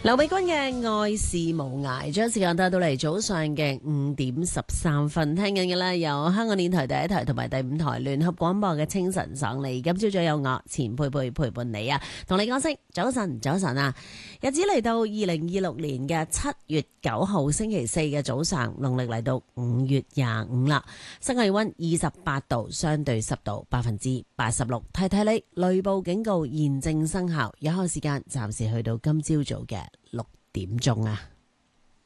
劉美君嘅愛是無涯，將時間帶到嚟早上嘅5:13，聽緊嘅咧有香港電台第一台同埋第五台聯合廣播嘅清晨爽利。今朝早有我錢佩佩陪伴你啊，同你講聲早晨，早晨啊！日子嚟到2026年嘅7月9號星期四嘅早上，農曆嚟到5月25啦。室外氣溫28度，相對濕度86%。提提你，雷暴警告現正生效，有效時間暫時去到今朝早嘅6點鐘啊。